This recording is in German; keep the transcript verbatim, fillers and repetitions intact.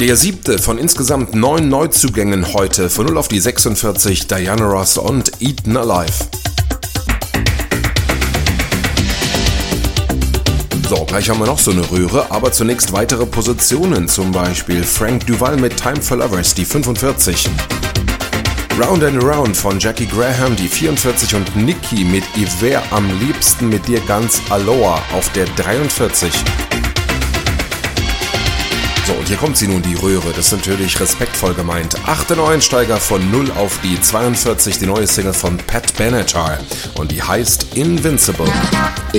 Der siebte von insgesamt neun Neuzugängen heute, von null auf die sechsundvierzig, Diana Ross und Eaten Alive. So, gleich haben wir noch so eine Röhre, aber zunächst weitere Positionen, zum Beispiel Frank Duval mit Time for Lovers, die fünfundvierzig. Round and Around von Jackie Graham, die vierundvierzig, und Nicki mit Ich wär am liebsten mit dir ganz Aloha auf der dreiundvierzig. So, und hier kommt sie nun, die Röhre, das ist natürlich respektvoll gemeint. Achte Neueinsteiger von null auf die zweiundvierzig, die neue Single von Pat Benatar, und die heißt Invincible. I